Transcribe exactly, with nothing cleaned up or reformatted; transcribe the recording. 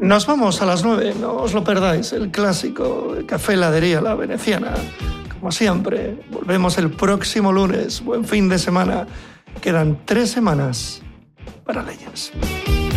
Nos vamos a las nueve, no os lo perdáis, el clásico de Café Heladería La Veneciana. Como siempre, volvemos el próximo lunes. Buen fin de semana. Quedan tres semanas para Leyes.